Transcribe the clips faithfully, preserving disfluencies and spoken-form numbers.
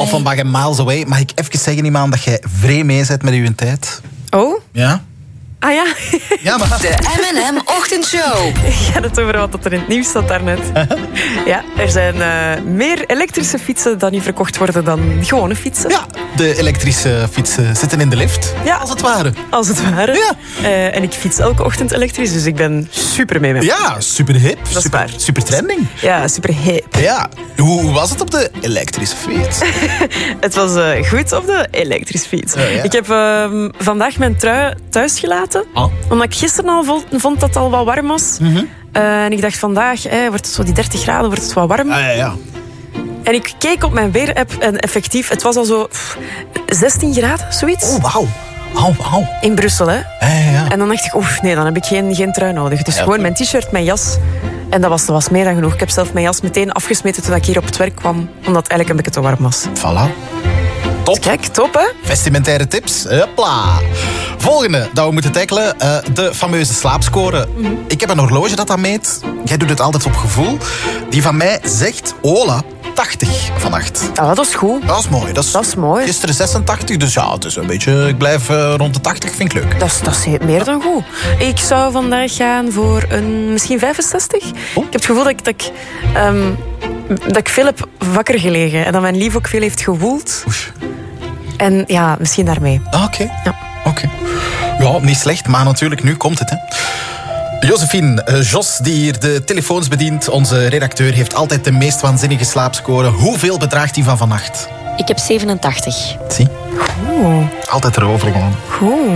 Of van Bag Miles Away. Mag ik even zeggen, iemand, dat jij vrij mee bent met uw tijd? Oh? Ja? Ah ja. Ja, maar... De M en M-ochtendshow. Gaat het over wat er in het nieuws zat daarnet? Ja, er zijn uh, meer elektrische fietsen dan die verkocht worden dan gewone fietsen. Ja, de elektrische fietsen zitten in de lift, ja. als het ware. Als het ware. Ja. Uh, en ik fiets elke ochtend elektrisch, dus ik ben super mee met me. Ja, super hip. Dat is super, waar. super trending. Ja, super hip. Ja. Hoe, hoe was het op de elektrische fiets? Het was uh, goed op de elektrische fiets. Oh, ja. Ik heb uh, vandaag mijn trui thuis gelaten. Oh. Omdat ik gisteren al vond, vond dat het al wat warm was. Mm-hmm. Uh, en ik dacht vandaag, eh, wordt het zo die dertig graden, wordt het wat warm. Ah, ja, ja. En ik keek op mijn weerapp en effectief, het was al zo pff, zestien graden, zoiets. Oh, wauw. Oh, wauw. In Brussel, hè. Ja, ja, ja. En dan dacht ik, oef, nee, dan heb ik geen, geen trui nodig. Dus Ja, gewoon goed. mijn t-shirt, mijn jas. En dat was, dat was meer dan genoeg. Ik heb zelf mijn jas meteen afgesmeten toen ik hier op het werk kwam. Omdat het eigenlijk een beetje te warm was. Voilà. Top. Kijk, top, hè? Vestimentaire tips. Hopla. Volgende dat we moeten tackelen. Uh, de fameuze slaapscore. Mm-hmm. Ik heb een horloge dat dat meet. Jij doet het altijd op gevoel. Die van mij zegt, hola, tachtig vannacht. Ja, dat is goed. Dat is mooi. Dat is, Dat is mooi. Gisteren zesentachtig, dus ja, het is een beetje... Ik blijf uh, rond de tachtig, vind ik leuk. Dat is, dat is meer dan goed. Ik zou vandaag gaan voor een misschien vijfenzestig. Oh. Ik heb het gevoel dat ik, dat, ik, um, dat ik veel heb wakker gelegen. En dat mijn lief ook veel heeft gewoeld. Oef. En ja, misschien daarmee. Ah, oké. Okay. Ja. Oké. Okay. Ja, niet slecht, maar natuurlijk, nu komt het, hè. Josephine, uh, Jos, die hier de telefoons bedient, onze redacteur, heeft altijd de meest waanzinnige slaapscore. Hoeveel bedraagt die van vannacht? Ik heb zevenentachtig. Zie? Oeh. Altijd erover gaan. Goed.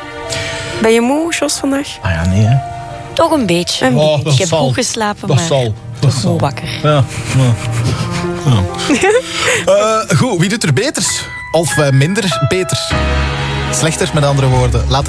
Ben je moe, Jos, vandaag? Ah ja, nee, hè. Toch een beetje. Een Oh, ik heb zal. goed geslapen, Dat maar zal. Dat toch zal. moe wakker. Ja. ja. ja. uh, goed, wie doet er beters? Of uh, minder beters? Slechter, met andere woorden. Laat